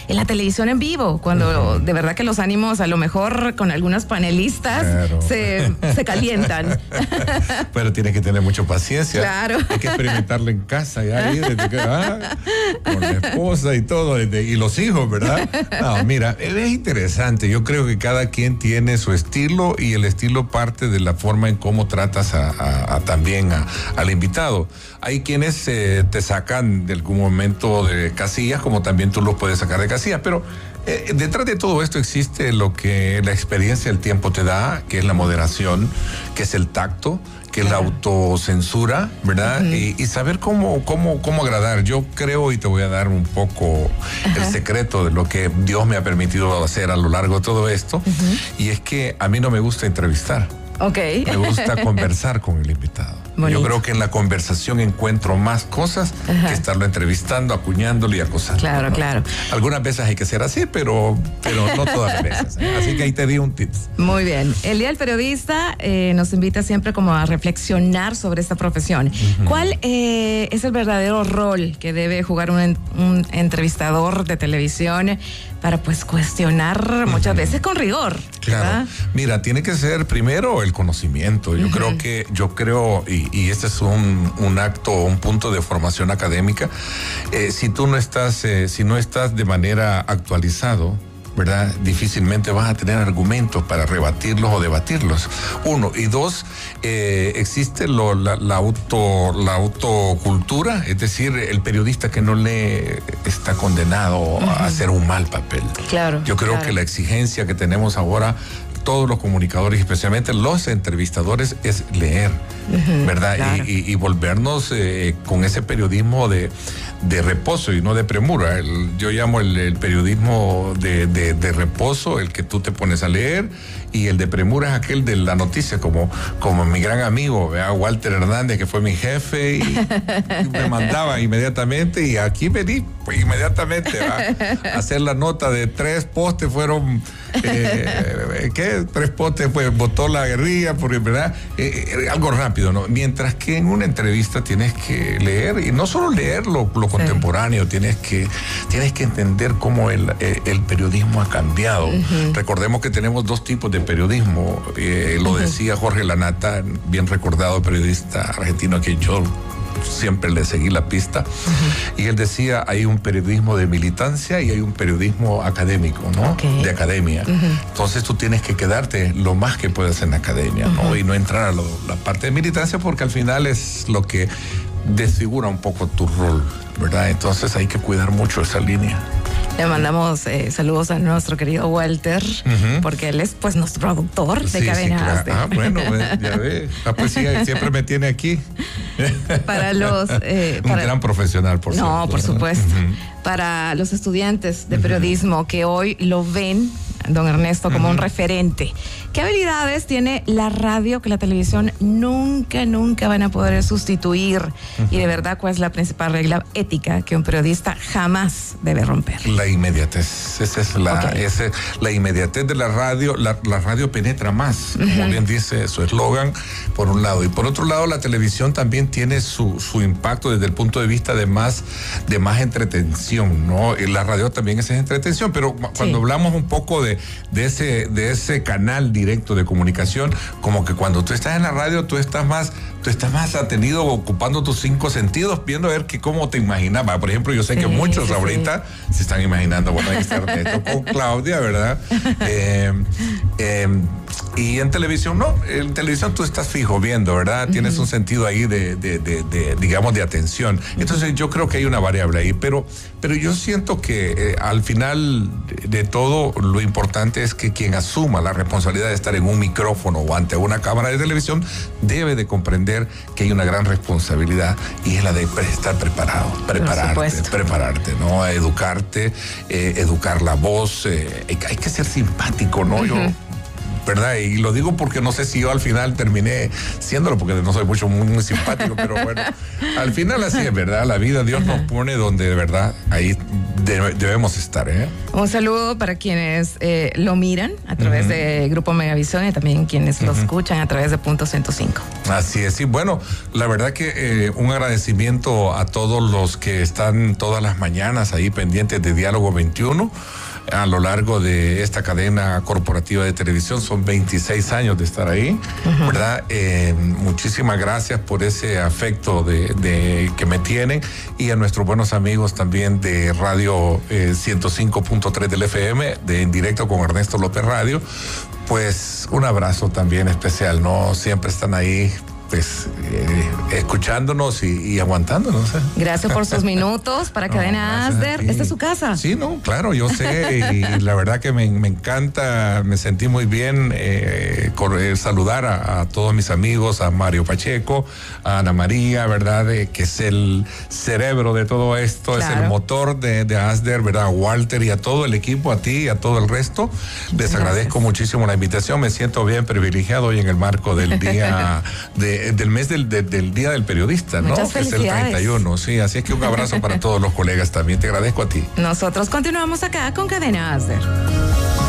en la televisión en vivo, cuando de verdad que los ánimos a lo mejor con algunas panelistas se calientan. Pero tienes que tener mucha paciencia. Claro. Hay que experimentarlo en casa, ya con la esposa y todo, y los hijos, ¿verdad? No, mira, es interesante. Yo creo que cada quien tiene su estilo y el estilo parte de la forma en cómo tratas también al invitado. Hay quienes te sacan de algún momento de casillas, como también tú los puedes sacar de casillas, pero detrás de todo esto existe lo que la experiencia del tiempo te da, que es la moderación, que es el tacto, que es la autocensura, ¿verdad? Y saber cómo agradar. Yo creo, y te voy a dar un poco el secreto de lo que Dios me ha permitido hacer a lo largo de todo esto, y es que a mí no me gusta entrevistar. Okay. Me gusta conversar con el invitado. Bonito. Yo creo que en la conversación encuentro más cosas que estarlo entrevistando, acuñándolo y acosando. Claro, ¿no? Claro. Algunas veces hay que ser así, pero no todas las veces. Así que ahí te di un tips. Muy bien. El Día del Periodista nos invita siempre como a reflexionar sobre esta profesión. ¿Cuál es el verdadero rol que debe jugar un entrevistador de televisión para pues cuestionar muchas veces con rigor? Claro. ¿Verdad? Mira, tiene que ser primero el conocimiento. Yo creo, y este es un acto, un punto de formación académica. Si tú no estás, si no estás de manera actualizado, ¿verdad? Difícilmente vas a tener argumentos para rebatirlos o debatirlos. Uno. Y dos, existe la autocultura, es decir, el periodista que no lee está condenado a hacer un mal papel. Claro. Yo creo que la exigencia que tenemos ahora, todos los comunicadores, especialmente los entrevistadores, es leer, ¿verdad? Claro. Y volvernos con ese periodismo de reposo y no de premura. Yo llamo el periodismo de reposo, el que tú te pones a leer, y el de premura es aquel de la noticia, como mi gran amigo, ¿verdad? Walter Hernández, que fue mi jefe, y me mandaba inmediatamente, y aquí vení, pues inmediatamente, ¿verdad? Hacer la nota de 3 postes fueron, ¿qué? 3 postes, pues votó la guerrilla, ¿verdad? Algo rápido, ¿no? Mientras que en una entrevista tienes que leer, y no solo leer lo contemporáneo, tienes que entender cómo el periodismo ha cambiado. Recordemos que tenemos 2 tipos de periodismo, lo decía Jorge Lanata, bien recordado periodista argentino, a quien yo siempre le seguí la pista, y él decía, hay un periodismo de militancia y hay un periodismo académico, ¿no? De academia. Entonces tú tienes que quedarte lo más que puedas en la academia, ¿no? Y no entrar a la parte de militancia, porque al final es lo que desfigura un poco tu rol, ¿verdad? Entonces hay que cuidar mucho esa línea. Le mandamos saludos a nuestro querido Walter, porque él es pues nuestro productor de Cadena. Claro. Bueno, ya ve. Pues sí, siempre me tiene aquí. Para los... un gran profesional, por cierto. No, por supuesto. Para los estudiantes de periodismo que hoy lo ven, don Ernesto, como un referente. ¿Qué habilidades tiene la radio que la televisión nunca van a poder sustituir? Y de verdad, ¿cuál es la principal regla ética que un periodista jamás debe romper? La inmediatez. Esa es la inmediatez de la radio. La radio penetra más, como bien dice su eslogan, por un lado. Y por otro lado, la televisión también tiene su impacto desde el punto de vista de más entretención, ¿no? Y la radio también es entretención, pero cuando hablamos un poco de ese canal directo de comunicación, como que cuando tú estás en la radio, tú estás más atenido, ocupando tus 5 sentidos, viendo a ver cómo te imaginabas. Por ejemplo, yo sé que muchos ahorita se están imaginando, bueno, ahí está Ernesto con Claudia, ¿verdad? Y en televisión, no, en televisión tú estás fijo viendo, ¿verdad? Tienes un sentido ahí digamos, de atención. Entonces yo creo que hay una variable ahí, pero yo siento que al final de todo, lo importante es que quien asuma la responsabilidad de estar en un micrófono o ante una cámara de televisión debe de comprender que hay una gran responsabilidad, y es la de estar prepararte, ¿no? A educarte, educar la voz, hay que ser simpático, ¿no? ¿verdad? Y lo digo porque no sé si yo al final terminé siéndolo, porque no soy muy simpático, pero bueno, al final así es, ¿verdad? La vida, Dios nos pone donde de verdad ahí debemos estar, ¿eh? Un saludo para quienes lo miran a través de Grupo Megavisión y también quienes lo escuchan a través de Punto 105. Así es, y bueno, la verdad que un agradecimiento a todos los que están todas las mañanas ahí pendientes de Diálogo 21. A lo largo de esta cadena corporativa de televisión, son 26 años de estar ahí, ¿verdad? Muchísimas gracias por ese afecto de que me tienen, y a nuestros buenos amigos también de Radio 105.3 del FM, de En Directo con Ernesto López Radio, pues un abrazo también especial, ¿no? Siempre están ahí, pues escuchándonos y aguantándonos. Gracias por sus minutos para Cadena Asder. ¿Esta es su casa? Sí, no, claro, yo sé, y la verdad que me encanta, me sentí muy bien saludar a todos mis amigos, a Mario Pacheco, a Ana María, ¿verdad? Que es el cerebro de todo esto, claro. Es el motor de Asder, ¿verdad? A Walter y a todo el equipo, a ti y a todo el resto. Les agradezco muchísimo la invitación, me siento bien privilegiado hoy en el marco del día del mes del Día del Periodista, ¿no? Muchas felicidades. Que es el 31, sí, así es que un abrazo para todos los colegas también, te agradezco a ti. Nosotros continuamos acá con Cadena Asder.